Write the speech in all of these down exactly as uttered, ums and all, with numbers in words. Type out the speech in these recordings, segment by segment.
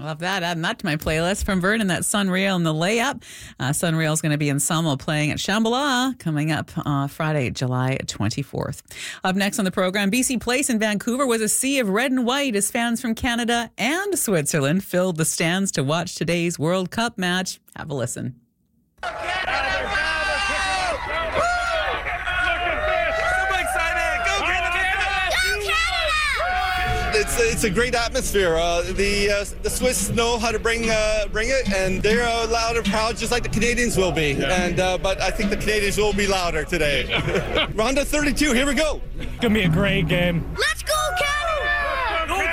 Love that. Adding that to my playlist from Vernon. That's Sunreal and the Layup. Uh, Sunreal is going to be in Selma playing at Shambhala coming up uh, Friday, July twenty-fourth. Up next on the program, B C Place in Vancouver was a sea of red and white as fans from Canada and Switzerland filled the stands to watch today's World Cup match. Have a listen. It's a, it's a great atmosphere. Uh, the uh, the Swiss know how to bring uh, bring it, and they're uh, loud and proud, just like the Canadians will be. Yeah. And uh, but I think the Canadians will be louder today. Round of thirty-two. Here we go. It's gonna be a great game. Let's go, Canada! Go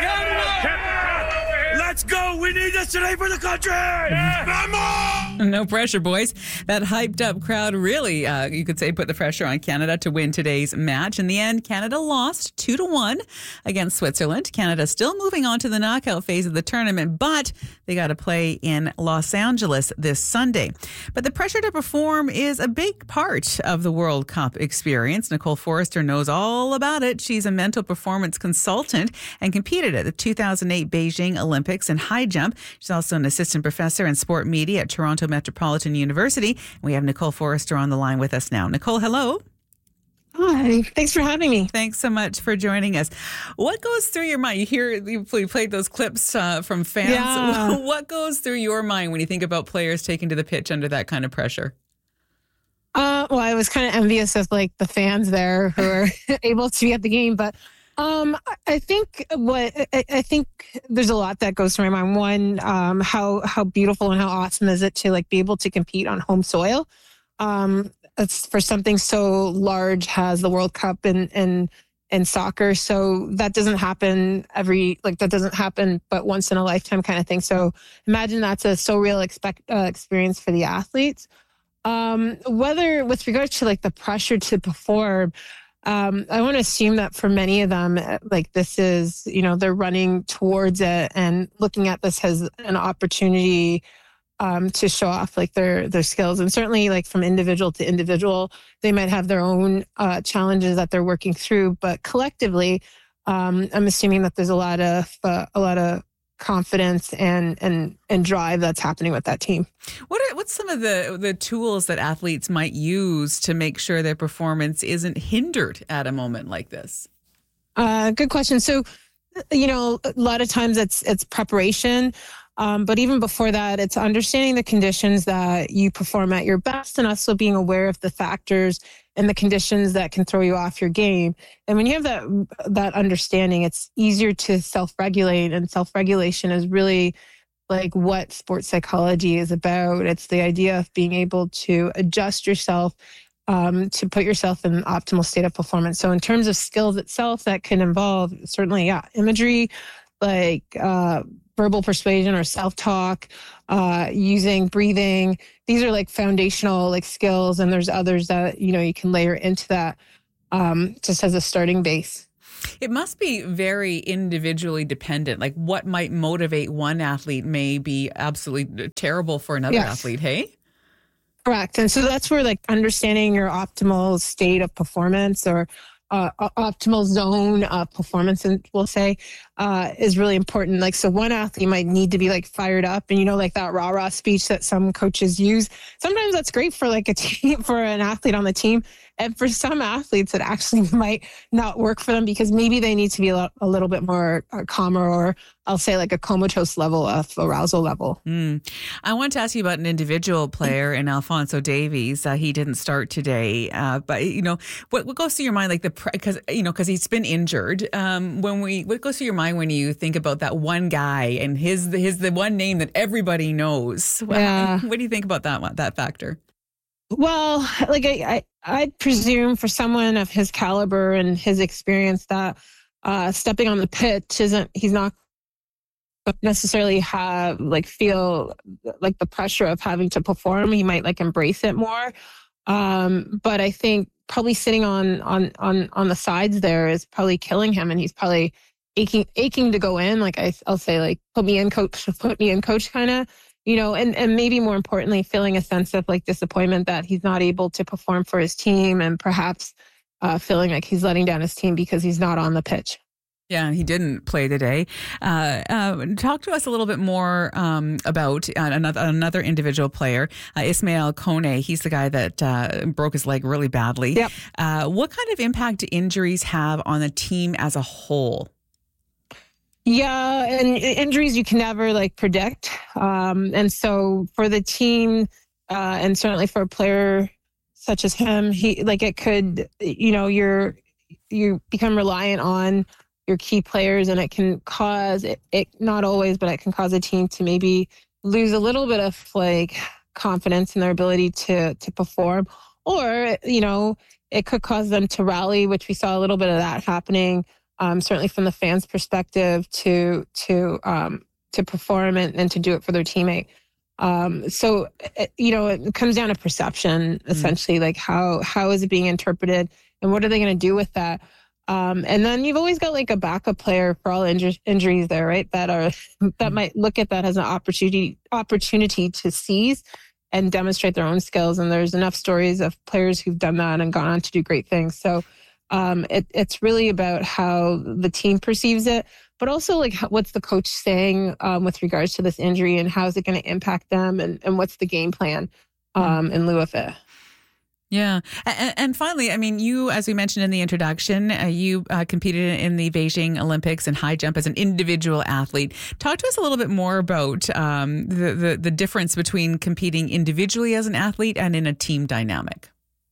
Canada! Let's go. We need this today for the country. Come on! No pressure, boys. That hyped up crowd really, uh, you could say, put the pressure on Canada to win today's match. In the end, Canada lost two to one against Switzerland. Canada still moving on to the knockout phase of the tournament, but they got to play in Los Angeles this Sunday. But the pressure to perform is a big part of the World Cup experience. Nicole Forrester knows all about it. She's a mental performance consultant and competed at the two thousand eight Beijing Olympics in high jump. She's also an assistant professor in sport media at Toronto Metropolitan University. We have Nicole Forrester on the line with us now. Nicole, hello. Hi, thanks for having me. Thanks so much for joining us. What goes through your mind? You hear, you played those clips uh, from fans. Yeah. What goes through your mind when you think about players taking to the pitch under that kind of pressure? Uh, well, I was kind of envious of like the fans there who are able to be at the game, but Um, I think what I, I think there's a lot that goes through my mind. One, um, how how beautiful and how awesome is it to like be able to compete on home soil? Um, it's for something so large as the World Cup and and and soccer. So that doesn't happen every like that doesn't happen but once in a lifetime kind of thing. So imagine that's a so real expect uh, experience for the athletes. Um, whether with regards to like the pressure to perform. Um, I want to assume that for many of them, like this is, you know, they're running towards it and looking at this as an opportunity um, to show off like their their skills. And certainly like from individual to individual, they might have their own uh, challenges that they're working through. But collectively, um, I'm assuming that there's a lot of uh, a lot of confidence and and and drive that's happening with that team. What are what's some of the the tools that athletes might use to make sure their performance isn't hindered at a moment like this? Uh, good question. So, you know, a lot of times it's it's preparation, um, but even before that, it's understanding the conditions that you perform at your best, and also being aware of the factors and the conditions that can throw you off your game. And when you have that that understanding, it's easier to self-regulate, and self-regulation is really like what sports psychology is about. It's the idea of being able to adjust yourself um, to put yourself in an optimal state of performance. So in terms of skills itself, that can involve certainly, yeah, imagery, like uh, verbal persuasion or self-talk, uh, using breathing. These are like foundational like skills, and there's others that, you know, you can layer into that um, just as a starting base. It must be very individually dependent. Like what might motivate one athlete may be absolutely terrible for another Yes. athlete, hey? Correct. And so that's where like understanding your optimal state of performance or uh, optimal zone of performance, and we'll say, uh, is really important. Like, so one athlete might need to be like fired up, and you know, like that rah rah speech that some coaches use. Sometimes that's great for like a team, for an athlete on the team. And for some athletes, it actually might not work for them because maybe they need to be a, lo- a little bit more uh, calmer, or I'll say like a comatose level of arousal level. Mm. I want to ask you about an individual player in Alphonso Davies. Uh, he didn't start today, uh, but you know what, what goes through your mind, like the because you know because he's been injured. Um, when we what goes through your mind when you think about that one guy and his his the one name that everybody knows? Yeah. What do you think about that one, that factor? Well, like I, I, I'd presume for someone of his caliber and his experience that uh, stepping on the pitch isn't, he's not necessarily have like feel like the pressure of having to perform. He might like embrace it more. Um, but I think probably sitting on, on, on, on the sides there is probably killing him, and he's probably aching, aching to go in. Like I, I'll say like, put me in coach, put me in coach kind of. You know, and, and maybe more importantly, feeling a sense of like disappointment that he's not able to perform for his team, and perhaps uh, feeling like he's letting down his team because he's not on the pitch. Yeah, he didn't play today. Uh, uh, talk to us a little bit more um, about uh, another another individual player, uh, Ismail Kone. He's the guy that uh, broke his leg really badly. Yep. Uh, what kind of impact do injuries have on the team as a whole? Yeah, and injuries you can never like predict. Um, and so for the team, uh, and certainly for a player such as him, he like it could, you know, you're you become reliant on your key players, and it can cause it, it not always, but it can cause a team to maybe lose a little bit of like confidence in their ability to to perform, or you know, it could cause them to rally, which we saw a little bit of that happening. Um, certainly from the fans' perspective, to to um, to perform and, and to do it for their teammate. Um, so it, you know, it comes down to perception, essentially, mm. like how how is it being interpreted, and what are they going to do with that? Um, and then you've always got like a backup player for all inju- injuries there, right? That are that might look at that as an opportunity opportunity to seize and demonstrate their own skills. And there's enough stories of players who've done that and gone on to do great things. So um, it, it's really about how the team perceives it, but also like how, what's the coach saying um, with regards to this injury, and how is it going to impact them, and, and what's the game plan um, in lieu of it. Yeah. And, and finally, I mean, you, as we mentioned in the introduction, uh, you uh, competed in the Beijing Olympics in high jump as an individual athlete. Talk to us a little bit more about um, the, the, the difference between competing individually as an athlete and in a team dynamic.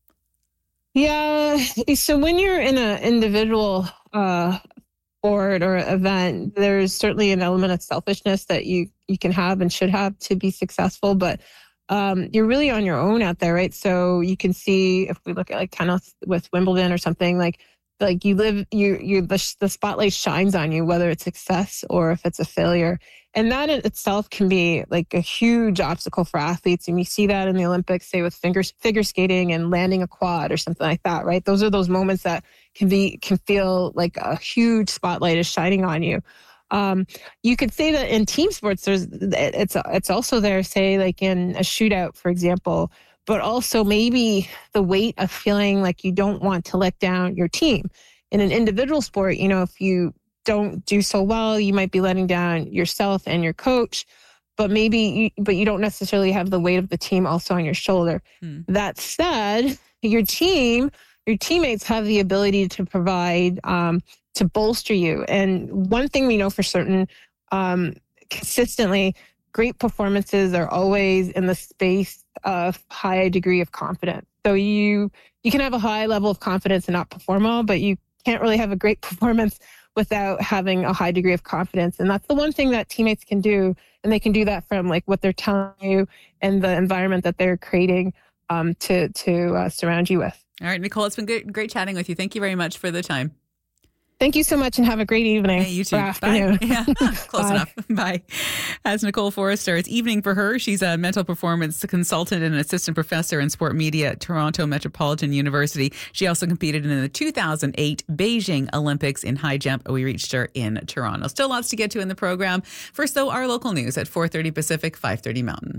Yeah. So when you're in an individual uh, sport or event, there's certainly an element of selfishness that you, you can have and should have to be successful. But Um, you're really on your own out there, right? So you can see, if we look at like tennis with Wimbledon or something, like like you live, you you the, the spotlight shines on you, whether it's success or if it's a failure, and that in itself can be like a huge obstacle for athletes. And you see that in the Olympics, say with figure figure skating and landing a quad or something like that, right? Those are those moments that can be can feel like a huge spotlight is shining on you. Um, you could say that in team sports, there's it's it's also there, say like in a shootout, for example, but also maybe the weight of feeling like you don't want to let down your team. In an individual sport, you know, if you don't do so well, you might be letting down yourself and your coach, but maybe you, but you don't necessarily have the weight of the team also on your shoulder. Hmm. That said, your team, your teammates have the ability to provide um, to bolster you. And one thing we know for certain, um, consistently, great performances are always in the space of high degree of confidence. So you you can have a high level of confidence and not perform well, but you can't really have a great performance without having a high degree of confidence. And that's the one thing that teammates can do. And they can do that from like what they're telling you and the environment that they're creating um, to, to uh, surround you with. All right, Nicole, it's been good, great chatting with you. Thank you very much for the time. Thank you so much and have a great evening. Hey, you too. Bye. Yeah, close Bye. enough. Bye. As Nicole Forrester, it's evening for her. She's a mental performance consultant and an assistant professor in sport media at Toronto Metropolitan University. She also competed in the two thousand eight Beijing Olympics in high jump. We reached her in Toronto. Still lots to get to in the program. First, though, our local news at four thirty Pacific, five thirty Mountain.